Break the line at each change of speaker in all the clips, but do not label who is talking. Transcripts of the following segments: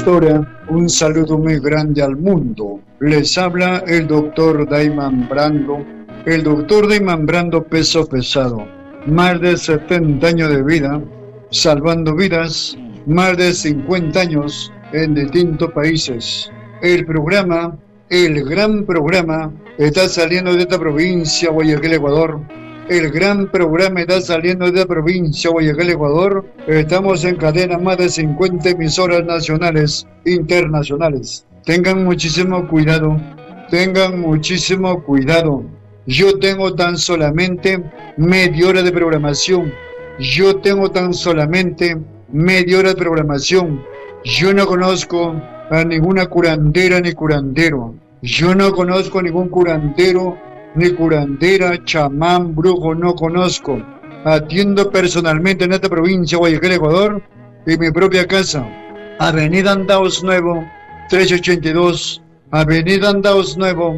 Pastora, un saludo muy grande al mundo. Les habla el doctor Dayman Brando. El doctor Dayman Brando, peso pesado. Más de 70 años de vida, salvando vidas, más de 50 años en distintos países. El programa, el gran programa, está saliendo de esta provincia, Guayaquil, Ecuador. El gran programa está saliendo de la provincia de Guayaquil, Ecuador. Estamos en cadena más de 50 emisoras nacionales, internacionales. Tengan muchísimo cuidado, tengan muchísimo cuidado. Yo tengo tan solamente media hora de programación. Yo tengo tan solamente media hora de programación. Yo no conozco a ninguna curandera ni curandero. Yo no conozco a ningún curandero ni curandera, chamán, brujo, no conozco. Atiendo personalmente en esta provincia de Guayaquil, Ecuador, en mi propia casa. Avenida Andaos Nuevo, 382. Avenida Andaos Nuevo,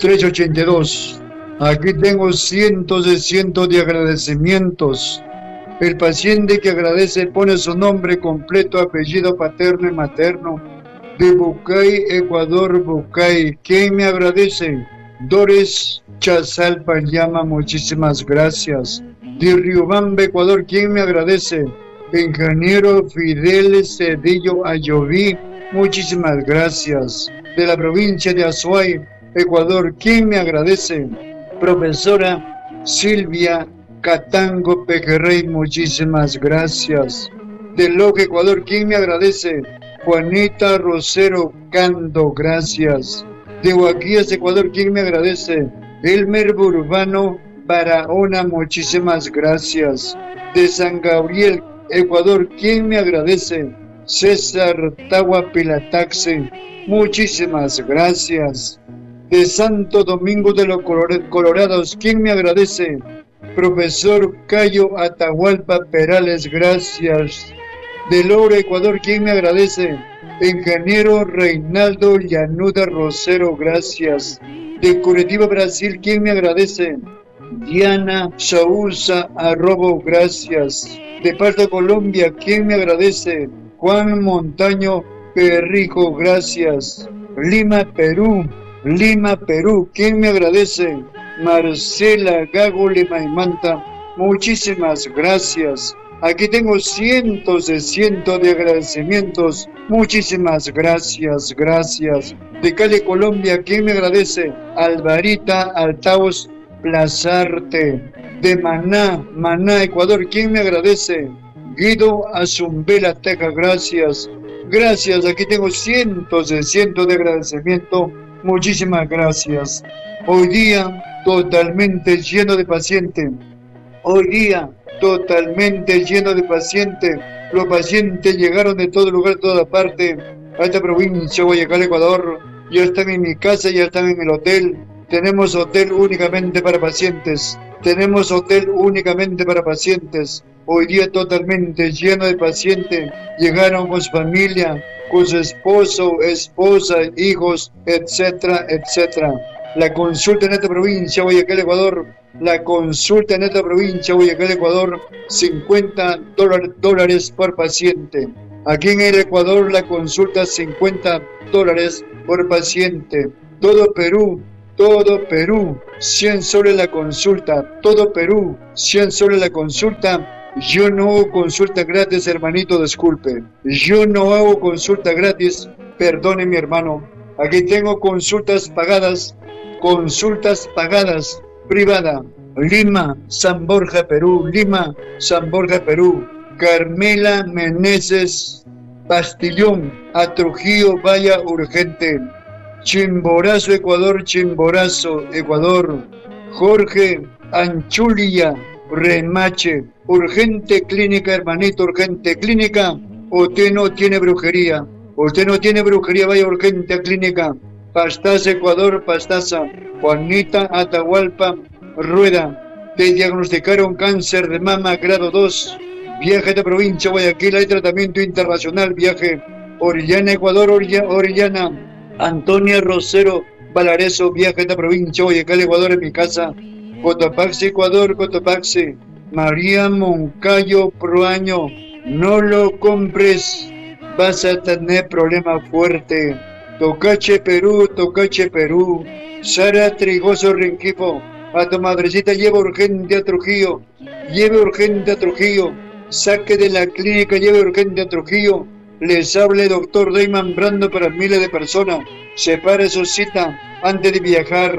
382. Aquí tengo cientos de agradecimientos. El paciente que agradece pone su nombre completo, apellido paterno y materno. De Bucay, Ecuador, Bucay. ¿Quién me agradece? Dores Chazalpa llama, muchísimas gracias. De Riobamba, Ecuador, ¿quién me agradece? Ingeniero Fidel Cedillo Ayoví, muchísimas gracias. De la provincia de Azuay, Ecuador, ¿quién me agradece? Profesora Silvia Catango Pejerrey, muchísimas gracias. De Loja, Ecuador, ¿quién me agradece? Juanita Rosero Cando, gracias. De Guaquillas, Ecuador, ¿quién me agradece? Elmer Burbano Barahona, muchísimas gracias. De San Gabriel, Ecuador, ¿quién me agradece? César Tagua Pilataxe, muchísimas gracias. De Santo Domingo de los Colorados, ¿quién me agradece? Profesor Cayo Atahualpa Perales, gracias. De Loura, Ecuador, ¿quién me agradece? Ingeniero Reinaldo Llanuda Rosero, gracias. De Curitiba, Brasil, ¿quién me agradece? Diana Sousa Arrobo, gracias. De Parta, Colombia, ¿quién me agradece? Juan Montaño Perrijo, gracias. Lima, Perú, ¿quién me agradece? Marcela Gago Limaimanta, muchísimas gracias. Aquí tengo cientos de agradecimientos. Muchísimas gracias, gracias. De Cali, Colombia, ¿quién me agradece? Alvarita Altaos Plazarte. De Maná, Ecuador, ¿quién me agradece? Guido Azumbela Teja, gracias. Gracias, aquí tengo cientos de agradecimiento. Muchísimas gracias. Hoy día totalmente lleno de pacientes. Hoy día totalmente lleno de pacientes. Los pacientes llegaron de todo lugar, de toda parte, a esta provincia, Guayaquil, Ecuador. Ya están en mi casa, ya están en el hotel. Tenemos hotel únicamente para pacientes. Tenemos hotel únicamente para pacientes. Hoy día totalmente lleno de pacientes. Llegaron con su familia, con su esposo, esposa, hijos, etcétera, etcétera. La consulta en esta provincia, Guayaquil, Ecuador. La consulta en esta provincia, Guayaquil, Ecuador, $50 por paciente. Aquí en el Ecuador la consulta $50 por paciente. Todo Perú, 100 soles la consulta. Todo Perú, 100 soles la consulta. Yo no hago consulta gratis, hermanito, disculpe. Yo no hago consulta gratis, perdone mi hermano. Aquí tengo consultas pagadas, privada. Lima, San Borja, Perú. Lima, San Borja, Perú. Carmela Meneses Pastillón, a Trujillo, vaya urgente. Chimborazo, Ecuador, Chimborazo, Ecuador. Jorge Anchulia, Remache. Urgente clínica, hermanito, urgente clínica. Usted no tiene brujería. Usted no tiene brujería, vaya urgente a clínica. Pastaza, Ecuador, Pastaza. Juanita Atahualpa Rueda. Te diagnosticaron cáncer de mama grado 2. Viaje de provincia Guayaquil, hay tratamiento internacional. Viaje Orellana, Ecuador, Orellana. Antonia Rosero Valareso, viaje de provincia Guayaquil, Ecuador, en mi casa. Cotopaxi, Ecuador, Cotopaxi. María Moncayo Proaño, no lo compres. vas a tener problema fuerte. Tocache Perú, Sara Trigoso Rinquipo, a tu madrecita lleva urgente a Trujillo, saque de la clínica, lleve urgente a Trujillo, les hable doctor Dayman Brando para miles de personas, separe su cita antes de viajar,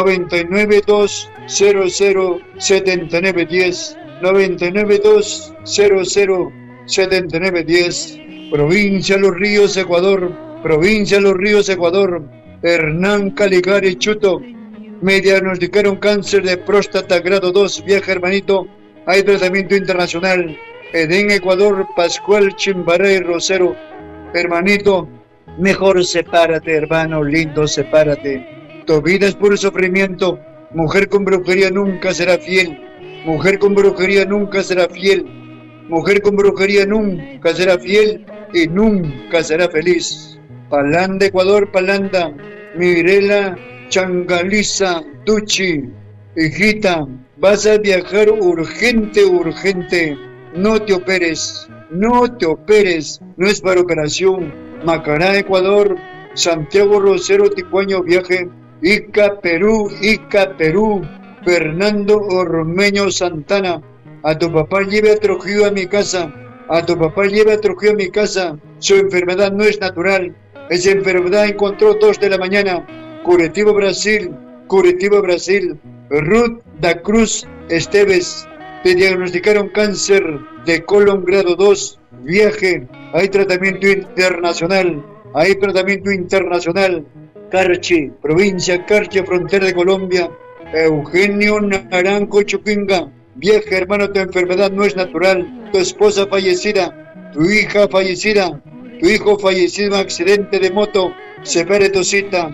992007910, 992007910, Provincia Los Ríos, Ecuador, Hernán Caligari Chuto, me diagnosticaron cáncer de próstata grado 2, viaja hermanito, hay tratamiento internacional, Edén Ecuador, Pascual Chimbaray Rosero, hermanito, mejor sepárate, hermano lindo, sepárate, tu vida es puro sufrimiento, mujer con brujería nunca será fiel, mujer con brujería nunca será fiel y nunca será feliz. Palanda, Ecuador, Palanda, Mirela, Changaliza, Tuchi, hijita, vas a viajar urgente, no te operes, no es para operación. Macará, Ecuador, Santiago Rosero, Ticuaño, viaje, Ica, Perú, Fernando Ormeño Santana, a tu papá lleve a Trujillo a mi casa, su enfermedad no es natural, esa enfermedad encontró 2 de la mañana, Curitiba, Brasil, Ruth da Cruz Esteves, te diagnosticaron cáncer de colon grado 2, viaje, hay tratamiento internacional, Carchi, provincia Carchi, frontera de Colombia, Eugenio Naranjo Chuquinga, viaje hermano, tu enfermedad no es natural, tu esposa fallecida, tu hijo fallecido en accidente de moto, separe tu cita,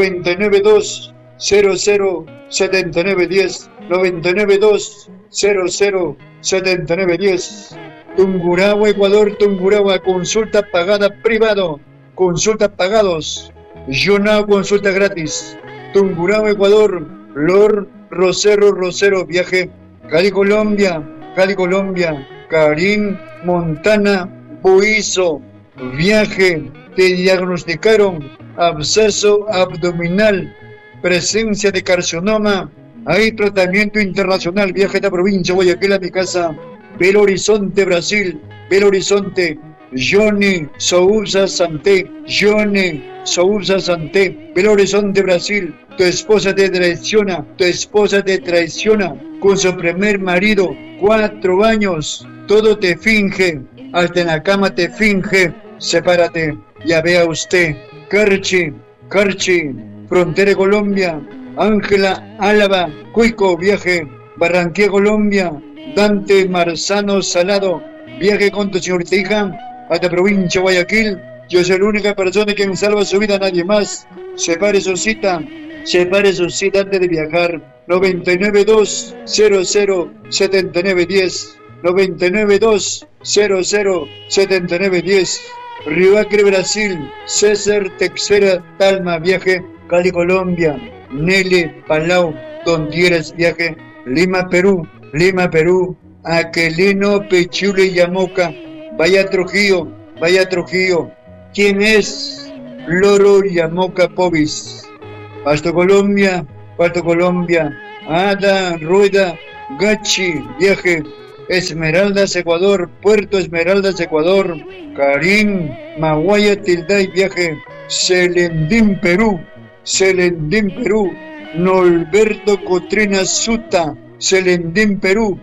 992007910, 992007910. Tungurahua, Ecuador, consulta pagada privado, consultas pagados, Yona, consulta gratis, Tungurahua, Ecuador, Lord Rosero, viaje, Cali, Colombia, Karim Montana Buizo, viaje, te diagnosticaron absceso abdominal, presencia de carcinoma, hay tratamiento internacional, viaje a la provincia Guayaquil a mi casa, Belo Horizonte, Brasil, Johnny Souza Santé, Belo Horizonte, Brasil, tu esposa te traiciona con su primer marido, 4 años, todo te finge, hasta en la cama te finge, sepárate, ya vea usted, Carchi, frontera de Colombia, Ángela Álava, Cuico, viaje, Barranquilla, Colombia, Dante Marzano Salado, viaje con tu señorita hija, hasta provincia Guayaquil, yo soy la única persona que me salva su vida, nadie más, separe su cita antes de viajar, 992007910, 992007910, Río Acre, Brasil, César Texera Talma, viaje, Cali, Colombia, Nelly Palau, Dontieres, viaje, Lima, Perú, Aquelino Pechule Yamoca, vaya Trujillo, ¿quién es? Loro Yamoca Povis, Pasto Colombia, Ada Rueda Gachi, viaje, Esmeraldas, Ecuador, Puerto Esmeraldas, Ecuador, Karim Maguaya Tilday, viaje, Selendín, Perú, Norberto Cotrina Suta, Selendín, Perú,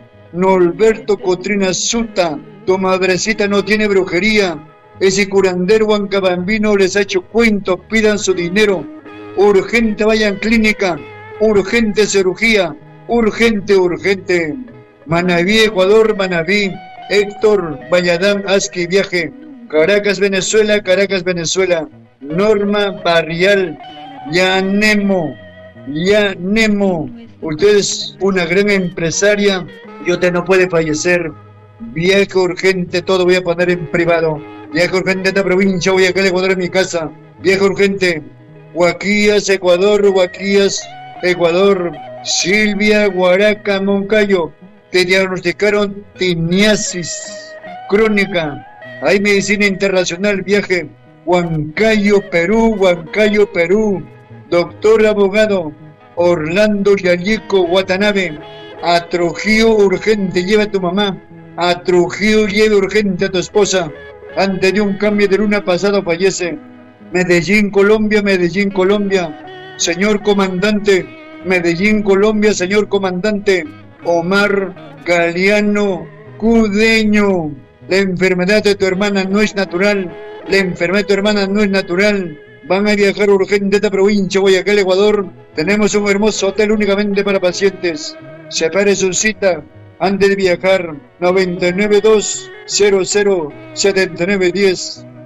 tu madrecita no tiene brujería, ese curandero huancabambino les ha hecho cuentos, pidan su dinero, urgente vayan clínica, urgente cirugía, urgente. Manabí, Ecuador, Héctor Valladán Aski, viaje, Caracas, Venezuela, Norma Barrial, Yanemo, usted es una gran empresaria y usted no puede fallecer, viaje urgente, todo voy a poner en privado, viaje urgente a esta provincia, voy a Ecuador en mi casa, viaje urgente, Huaquías, Ecuador, Silvia Guaraca Moncayo, te diagnosticaron tiniasis crónica, Hay medicina internacional, viaje. Huancayo, Perú, Huancayo, Perú. Doctor abogado Orlando Yalico Watanabe. A Trujillo urgente, lleva a tu mamá. A Trujillo lleve urgente a tu esposa. Antes de un cambio de luna pasado fallece. Medellín, Colombia, Medellín, Colombia. Señor comandante, Medellín, Colombia, señor comandante. Omar Galeano Cudeño. La enfermedad de tu hermana no es natural. La enfermedad de tu hermana no es natural. Van a viajar urgente a esta provincia, Guayaquil, Ecuador. Tenemos un hermoso hotel únicamente para pacientes. Separe su cita antes de viajar. 992-00-7910.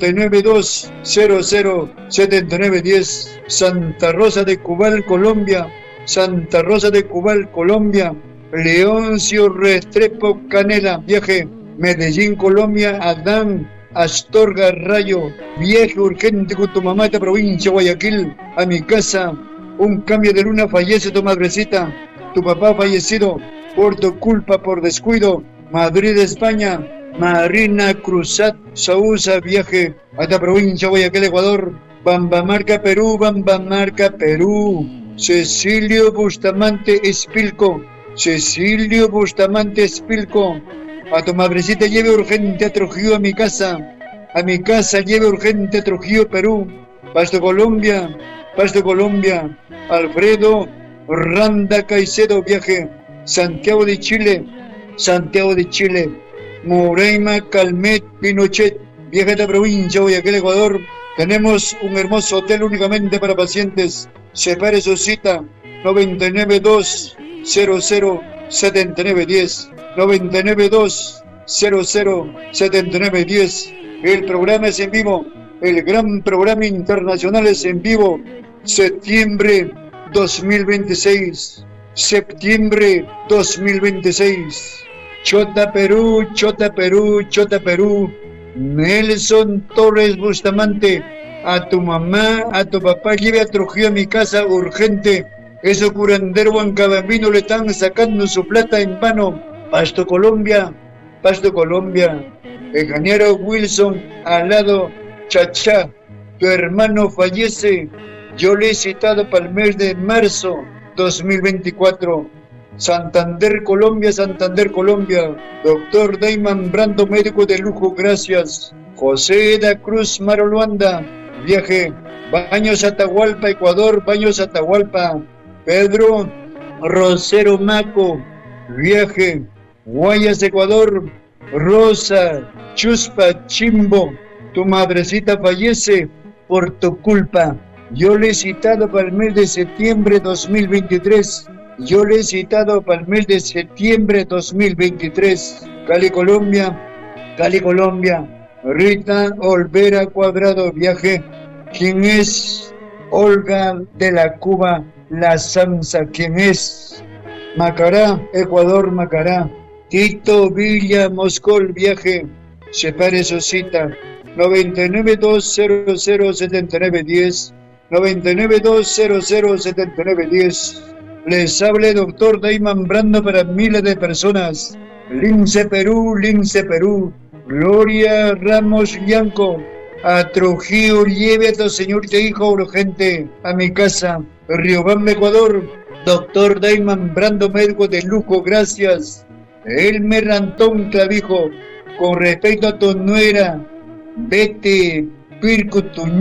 992-00-7910. Santa Rosa de Cubal, Colombia. Santa Rosa de Cubal, Colombia. Leoncio Restrepo Canela, viaje. Medellín, Colombia. Adán Astorga Rayo, viaje urgente con tu mamá a esta provincia, Guayaquil, a mi casa. Un cambio de luna, fallece tu madrecita. Tu papá fallecido por tu culpa, por descuido. Madrid, España. Marina Cruzat Sousa, viaje a esta provincia, Guayaquil, Ecuador. Bambamarca, Perú, Bambamarca, Perú. Cecilio Bustamante Espilco. Cecilio Bustamante Espilco. A tu madrecita lleve urgente a Trujillo, a mi casa. A mi casa lleve urgente a Trujillo, Perú. Pasto, Colombia. Pasto, Colombia. Alfredo Randa Caicedo, viaje. Santiago de Chile. Santiago de Chile. Moreima Calmet Pinochet, viaje a esta provincia, Guayaquil, Ecuador. Tenemos un hermoso hotel únicamente para pacientes. Separe su cita. 992-00-7910. 992-00-7910. El programa es en vivo. El gran programa internacional es en vivo. Septiembre 2026. Septiembre 2026. Chota, Perú, Chota, Perú, Chota, Perú. Nelson Torres Bustamante. A tu mamá, a tu papá, lleve a Trujillo a mi casa urgente. Esos curanderos huancabambinos le están sacando su plata en vano. Pasto, Colombia, Pasto, Colombia. El ingeniero Wilson Alado Chachá, tu hermano fallece. Yo le he citado para el mes de marzo 2024. Santander, Colombia, Santander, Colombia. Doctor Dayman Brando, médico de lujo, gracias. José da Cruz Maroluanda, viaje. Baños Atahualpa, Ecuador, Baños Atahualpa. Pedro Rosero Maco, viaje. Guayas, Ecuador. Rosa Chuspa Chimbo, tu madrecita fallece por tu culpa. Yo le he citado para el mes de septiembre 2023. Yo le he citado para el mes de septiembre 2023. Cali, Colombia. Cali, Colombia. Rita Olvera Cuadrado, viaje. ¿Quién es? Olga de la Cuba, la Sansa. ¿Quién es? Macará, Ecuador, Macará. Tito Villa Moscol, viaje. Separe su cita. 992-00-7910. 992-00-7910. Les hable doctor Dayman Brando para miles de personas. Lince, Perú, Lince, Perú. Gloria Ramos Llanco. A Trujillo, lleve a tu señorita hijo urgente a mi casa. Riobamba, Ecuador. Doctor Dayman Brando, médico de lujo, gracias. Elmer Antón Clavijo, con respecto a tu nuera, vete, Pirco, tu